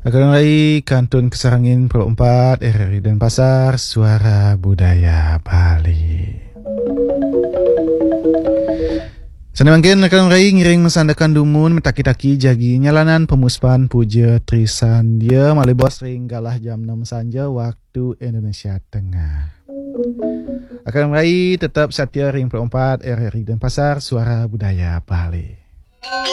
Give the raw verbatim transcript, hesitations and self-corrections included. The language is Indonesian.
Akan mulai Kantun Kesarangin Pro empat R R I Denpasar, Suara Budaya Bali. Sana mangkin akan mulai ngiring mesandakan dumun metaki-taki jagi nyalanan pemuspan puja Trisan dia malih bos ring galah jam enam sanja waktu Indonesia Tengah. Akan mulai tetap setia ring Pro empat R R I Denpasar, Suara Budaya Bali.